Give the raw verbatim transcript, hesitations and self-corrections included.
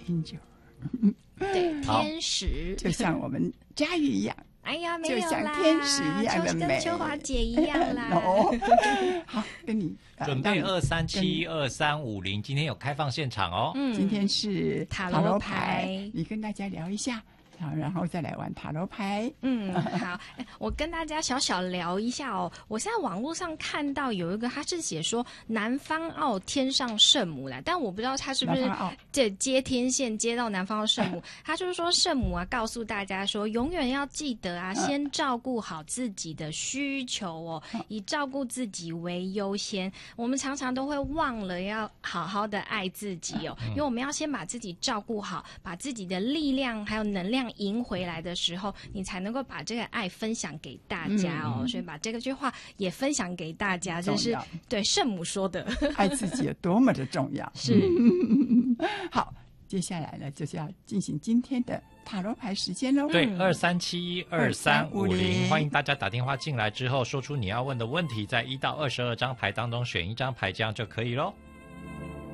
angel， 对，天使， 就像我们佳玉一样。 哎呀，没有啦， 就像天使一样的美， 跟秋华姐一样啦。 哦，好，跟你、 呃、准备二三七二三五零，今天有开放现场哦。 嗯，今天是塔罗牌， 你跟大家聊一下。好，然后再来玩塔罗牌。 嗯，好，我跟大家小小聊一下哦。我现在网络上看到有一个，他是写说南方澳天上圣母啦，但我不知道他是不是这接天线接到南方澳圣母。他就是说圣母啊，告诉大家说，永远要记得啊，先照顾好自己的需求哦，以照顾自己为优先。我们常常都会忘了要好好的爱自己哦，因为我们要先把自己照顾好，把自己的力量还有能量赢回来的时候，你才能够把这个爱分享给大家哦。嗯、所以把这个句话也分享给大家，这是对圣母说的， 爱自己有多么的重要。 是好，接下来呢就是要进行今天的塔罗牌时间喽。 对，二三七二三五零，欢迎大家打电话进来之后，说出你要问的问题，在一到二十二张牌当中选一张牌，这样就可以咯。